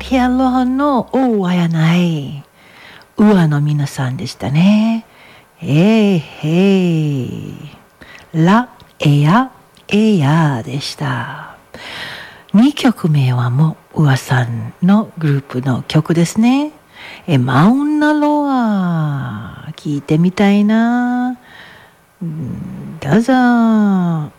ヘアロハのおあやない。ウアの皆さんでしたね。へい。ラ、エア、エヤでした。2曲目はもうウアさんのグループの曲ですね。マウンナロア。聞いてみたいな。どうぞ。